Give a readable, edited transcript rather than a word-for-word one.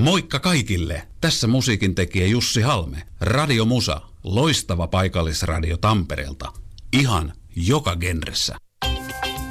Moikka kaikille! Tässä musiikin tekijä Jussi Halme. Radio Musa, loistava paikallisradio Tampereelta. Ihan joka genressä.